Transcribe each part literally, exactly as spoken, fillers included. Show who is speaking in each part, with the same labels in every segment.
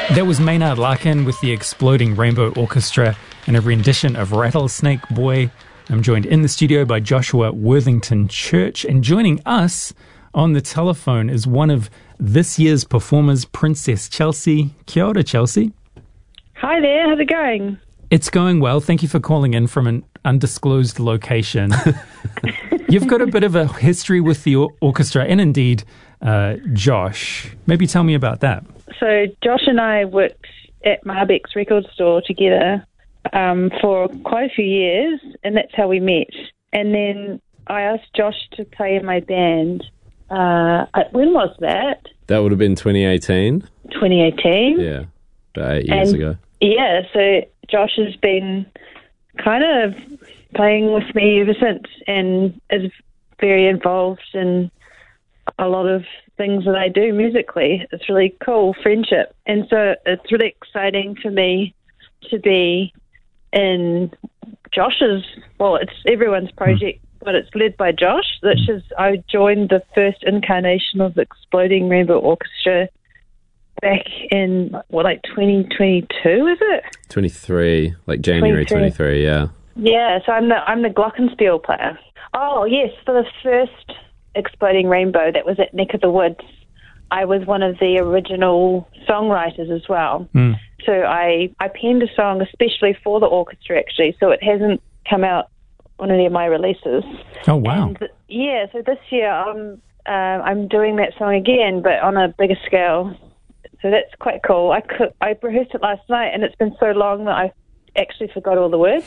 Speaker 1: That was Maynard Larkin with the Exploding Rainbow Orchestra and a rendition of Rattlesnake Boy. I'm joined in the studio by Joshua Worthington Church, and joining us on the telephone is one of this year's performers, Princess Chelsea. Kia ora, Chelsea.
Speaker 2: Hi there, how's it going?
Speaker 1: It's going well. Thank you for calling in from an undisclosed location. You've got a bit of a history with the or- orchestra and indeed uh, Josh. Maybe tell me about that.
Speaker 2: So Josh and I worked at Marbeck's record store together um, for quite a few years, and that's how we met. And then I asked Josh to play in my band. Uh, when was that?
Speaker 3: That would have been twenty eighteen.
Speaker 2: twenty eighteen?
Speaker 3: Yeah, about eight years
Speaker 2: and,
Speaker 3: ago.
Speaker 2: Yeah, so Josh has been kind of playing with me ever since and is very involved in a lot of things that I do musically. It's really cool friendship. And so it's really exciting for me to be in Josh's, well, it's everyone's project, but it's led by Josh, which is, I joined the first incarnation of the Exploding Rainbow Orchestra back in, what, like twenty twenty-two, is it?
Speaker 3: twenty-three, like January twenty-three, yeah.
Speaker 2: Yeah, so I'm the I'm the glockenspiel player. Oh, yes, for the first Exploding Rainbow that was at Neck of the Woods, I was one of the original songwriters as well. Mm. So I, I penned a song especially for the orchestra, actually, so it hasn't come out on any of my releases.
Speaker 1: Oh, wow.
Speaker 2: And, yeah, so this year I'm, uh, I'm doing that song again, but on a bigger scale. So that's quite cool. I could, I rehearsed it last night, and it's been so long that I actually forgot all the words.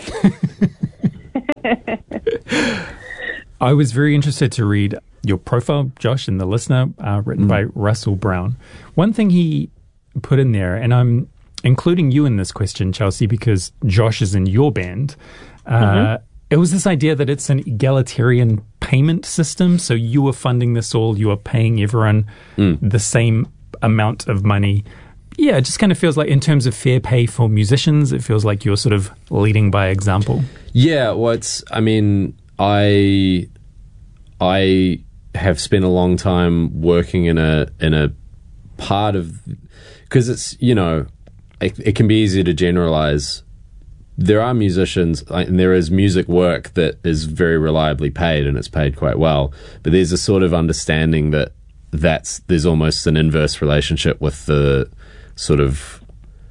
Speaker 1: I was very interested to read your profile, Josh, and the listener, uh, written mm. by Russell Brown. One thing he put in there, and I'm including you in this question, Chelsea, because Josh is in your band. Uh, mm-hmm. It was this idea that it's an egalitarian payment system. So you are funding this all, you are paying everyone mm. the same amount of money. Yeah, it just kind of feels like in terms of fair pay for musicians, it feels like you're sort of leading by example.
Speaker 3: Yeah, well, it's, I mean, I I have spent a long time working in a in a part of, because it's, you know, it, it can be easy to generalize. There are musicians, and there is music work that is very reliably paid, and it's paid quite well. But there's a sort of understanding that that's there's almost an inverse relationship with the sort of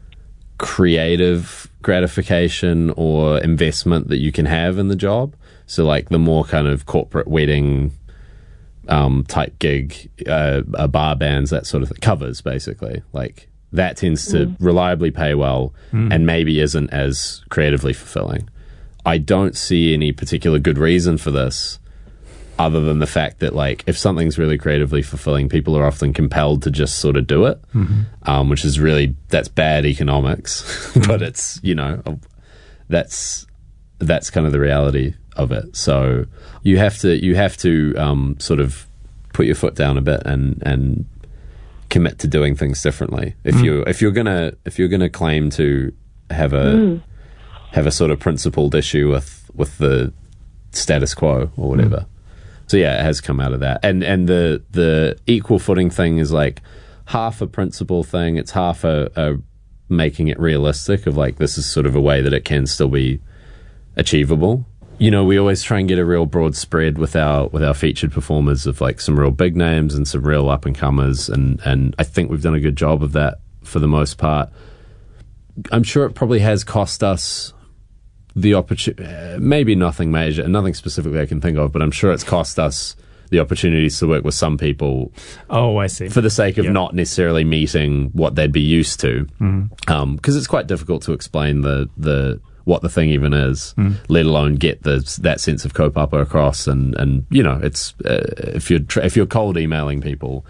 Speaker 3: creative gratification or investment that you can have in the job. So like the more kind of corporate wedding um, type gig, uh, uh, bar bands, that sort of thing, covers basically, like that tends to mm. reliably pay well mm. and maybe isn't as creatively fulfilling. I don't see any particular good reason for this, other than the fact that, like, if something's really creatively fulfilling, people are often compelled to just sort of do it, mm-hmm. um, which is really, that's bad economics, but it's, you know, that's that's kind of the reality of it. So you have to you have to um, sort of put your foot down a bit and and commit to doing things differently. If mm. you if you're gonna if you're gonna claim to have a mm. have a sort of principled issue with with the status quo or whatever. Mm. So yeah, it has come out of that. And and the the equal footing thing is like half a principle thing. It's half a, a making it realistic of like, this is sort of a way that it can still be achievable. You know, we always try and get a real broad spread with our with our featured performers of like some real big names and some real up and comers, and and I think we've done a good job of that for the most part. I'm sure it probably has cost us the opportunity, maybe nothing major, nothing specifically I can think of, but I'm sure it's cost us the opportunities to work with some people.
Speaker 1: Oh, I see.
Speaker 3: For the sake of
Speaker 1: yep.
Speaker 3: not necessarily meeting what they'd be used to, because mm-hmm. um, it's quite difficult to explain the the what the thing even is, mm. let alone get the that sense of kaupapa across. And, and you know, it's uh, if you're tra- if you're cold emailing people,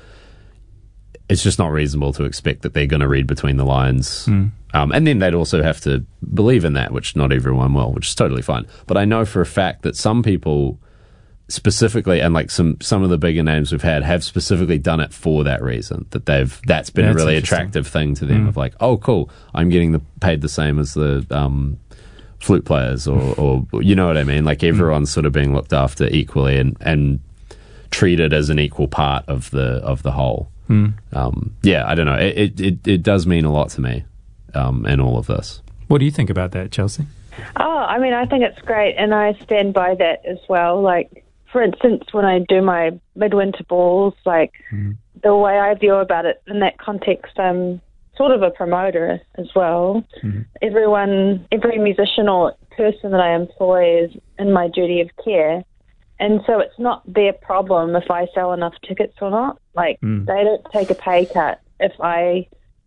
Speaker 3: it's just not reasonable to expect that they're going to read between the lines. Mm. Um, and then they'd also have to believe in that, which not everyone will, which is totally fine. But I know for a fact that some people specifically, and like some, some of the bigger names we've had, have specifically done it for that reason, that they've that's been that's a really attractive thing to them, mm. of like, oh, cool, I'm getting the, paid the same as the um, flute players, or, or you know what I mean? Like everyone's mm. sort of being looked after equally and, and treated as an equal part of the of the whole. mm. um, yeah, I don't know. It, it, it, it does mean a lot to me um, in all of this.
Speaker 1: What do you think about that, Chelsea?
Speaker 2: Oh, I mean, I think it's great, and I stand by that as well. Like, for instance, when I do my midwinter balls, like, mm. the way I view about it in that context, I'm sort of a promoter as well. Mm. Everyone, every musician or person that I employ is in my duty of care. And so it's not their problem if I sell enough tickets or not. Like, mm. they don't take a pay cut if I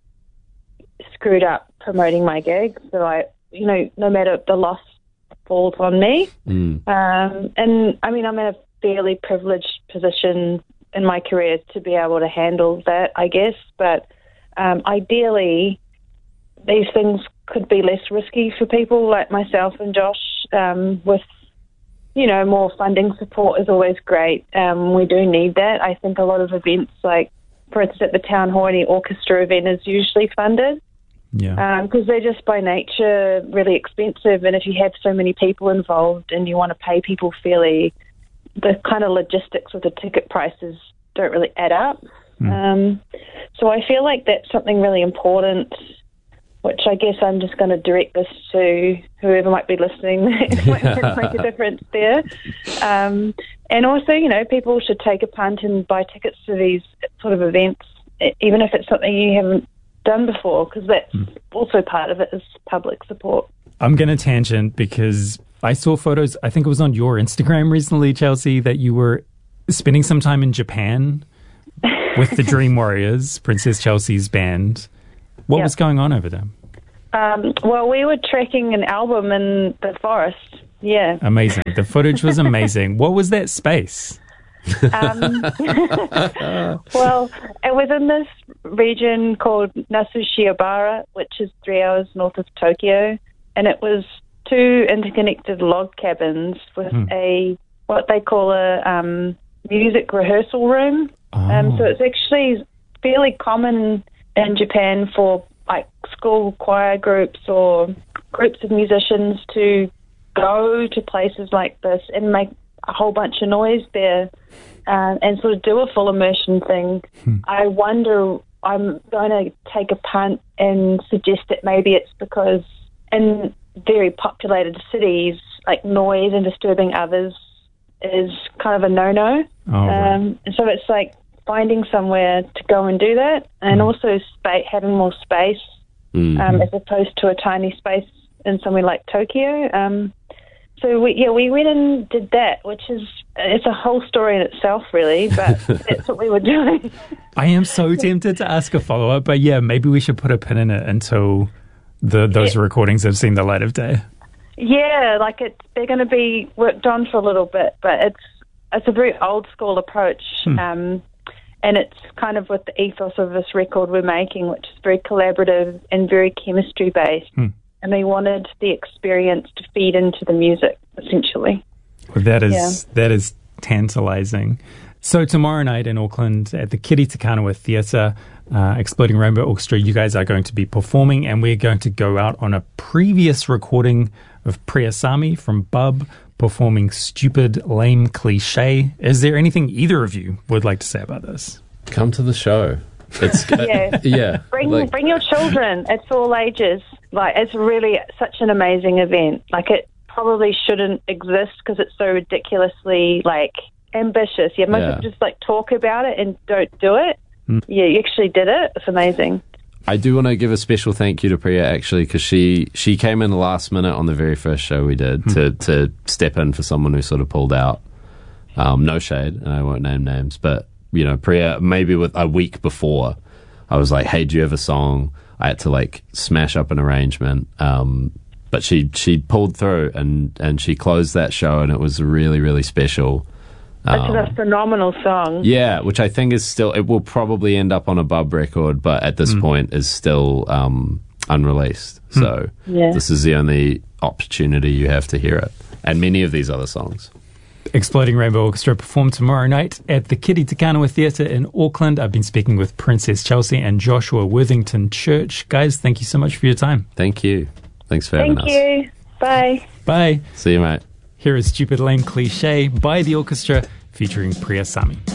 Speaker 2: screwed up promoting my gig. So I, you know, no matter the loss falls on me. Mm. Um, and I mean, I'm in a fairly privileged position in my career to be able to handle that, I guess. But um, ideally, these things could be less risky for people like myself and Josh um, with, you know, more funding support is always great. Um, we do need that. I think a lot of events, like, for instance, at the Town Hall, any orchestra event is usually funded.
Speaker 1: Yeah.
Speaker 2: Because um, they're just by nature really expensive. And if you have so many people involved and you want to pay people fairly, the kind of logistics with the ticket prices don't really add up. Mm. Um, so I feel like that's something really important, which I guess I'm just going to direct this to whoever might be listening. It might make a difference there. Um, and also, you know, people should take a punt and buy tickets to these sort of events, even if it's something you haven't done before, because that's mm. also part of it is public support.
Speaker 1: I'm going to tangent because I saw photos, I think it was on your Instagram recently, Chelsea, that you were spending some time in Japan with the Dream Warriors, Princess Chelsea's band. What yep. was going on over there?
Speaker 2: Um, well, we were tracking an album in the forest, yeah.
Speaker 1: Amazing. The footage was amazing. What was that space?
Speaker 2: um, well, it was in this region called Nasushiobara, which is three hours north of Tokyo, and it was two interconnected log cabins with hmm. a, what they call a um, music rehearsal room. Oh. Um, so it's actually fairly common in Japan for like school choir groups or groups of musicians to go to places like this and make a whole bunch of noise there uh, and sort of do a full immersion thing. Hmm. I wonder, I'm going to take a punt and suggest that maybe it's because in very populated cities, like noise and disturbing others is kind of a no-no.
Speaker 1: Oh, right.
Speaker 2: um, and so it's like finding somewhere to go and do that, and mm. also spa- having more space mm-hmm. um, as opposed to a tiny space in somewhere like Tokyo. Um, so we, yeah, we went and did that, which is it's a whole story in itself, really. But that's what we were doing.
Speaker 1: I am so tempted to ask a follow up, but yeah, maybe we should put a pin in it until the those yeah. recordings have seen the light of day.
Speaker 2: Yeah, like it's they're going to be worked on for a little bit, but it's it's a very old school approach. Hmm. Um, And it's kind of with the ethos of this record we're making, which is very collaborative and very chemistry-based. Hmm. And they wanted the experience to feed into the music, essentially.
Speaker 1: Well, that is yeah. that is tantalising. So tomorrow night in Auckland at the Kiri Te Kanawa Theatre, uh, Exploding Rainbow Orchestra, you guys are going to be performing, and we're going to go out on a previous recording of Priyasami from Bub, performing Stupid, Lame, Cliche. Is there anything either of you would like to say about this?
Speaker 3: Come to the show. It's
Speaker 2: yeah.
Speaker 3: yeah.
Speaker 2: Bring
Speaker 3: like,
Speaker 2: bring your children. It's all ages. Like it's really such an amazing event. Like it probably shouldn't exist because it's so ridiculously like ambitious. Yeah, most
Speaker 3: yeah.
Speaker 2: people just like talk about it and don't do it.
Speaker 1: Mm.
Speaker 2: Yeah, you actually did it. It's amazing.
Speaker 3: I do want to give a special thank you to Priya, actually, because she, she came in the last minute on the very first show we did hmm. to, to step in for someone who sort of pulled out. Um, no shade, and I won't name names, but, you know, Priya, maybe with a week before, I was like, hey, do you have a song? I had to, like, smash up an arrangement. Um, but she, she pulled through, and, and she closed that show, and it was really, really special.
Speaker 2: It's um, a phenomenal song.
Speaker 3: Yeah, which I think is still, it will probably end up on a Bub record, but at this mm. point is still um, unreleased. Mm. So
Speaker 2: yeah.
Speaker 3: this is the only opportunity you have to hear it. And many of these other songs.
Speaker 1: Exploding Rainbow Orchestra perform tomorrow night at the Kiri Te Kanawa Theatre in Auckland. I've been speaking with Princess Chelsea and Joshua Worthington Church. Guys, thank you so much for your time.
Speaker 3: Thank you. Thanks for having
Speaker 2: thank
Speaker 3: us.
Speaker 2: Thank you. Bye.
Speaker 1: Bye.
Speaker 3: See you, mate.
Speaker 1: Here is Stupid Lame Cliche by the orchestra featuring Priyasami.